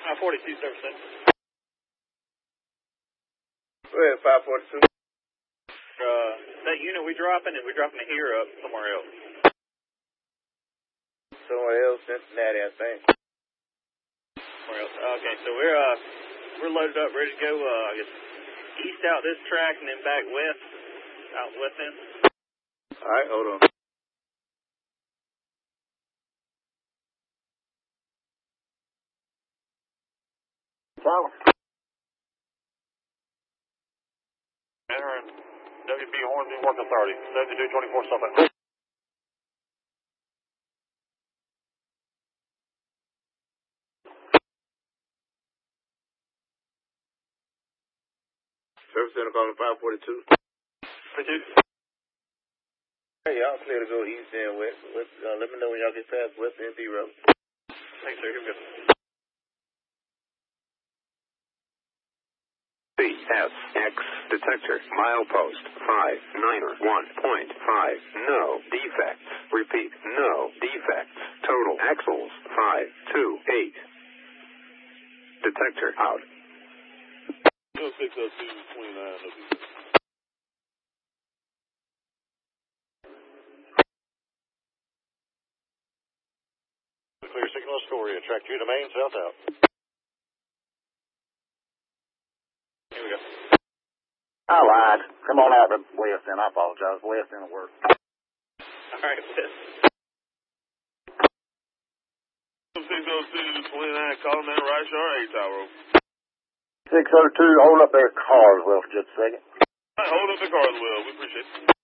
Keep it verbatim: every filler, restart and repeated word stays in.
five forty-two, service center. Go ahead, five forty-two. Uh, that unit we dropping, and we're dropping it here up somewhere else. Somewhere else, Cincinnati, I think. Somewhere else. Okay, so we're uh we're loaded up, ready to go. Uh, I guess east out this track, and then back west, out west end. All right, hold on. Tyler. Entering W B Hornsby Work Authority, seventy-two twenty-four something. Service center calling five forty-two. forty-two. Hey, y'all clear to go east and west. west uh, let me know when y'all get past West N P Road. Thanks, sir. Here we go. C S X detector milepost five niner one point five. No defects. Repeat, no defects. Total axles five two eight. Detector out. Go six oh two twenty-nine. Clear signal Astoria. Track two to main, south out. Here we go. I lied. Come on out to west end. I apologize. West end will work. All right, west. six oh two twenty-nine, calling that right shore eight tower. six oh two, hold up there at Carswell for just a second. All right, hold up the Carswell. We appreciate it.